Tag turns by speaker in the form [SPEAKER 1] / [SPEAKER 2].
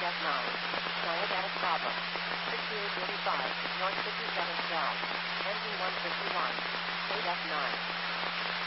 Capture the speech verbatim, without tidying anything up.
[SPEAKER 1] F nine. Diabetic problem. sixty-eight eighty-five, North fifty-seventh Drive. Engine one fifty-one. eight F nine.